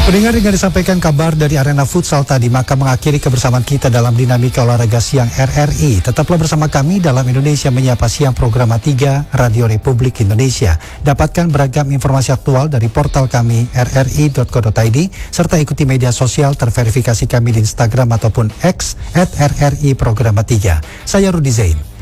Pendengar, dengan disampaikan kabar dari arena futsal tadi, maka mengakhiri kebersamaan kita dalam dinamika olahraga siang RRI. Tetaplah bersama kami dalam Indonesia Menyapa Siang program 3 Radio Republik Indonesia. Dapatkan beragam informasi aktual dari portal kami rri.co.id serta ikuti media sosial terverifikasi kami di Instagram ataupun X @RRI program 3. Saya Rudi Zain.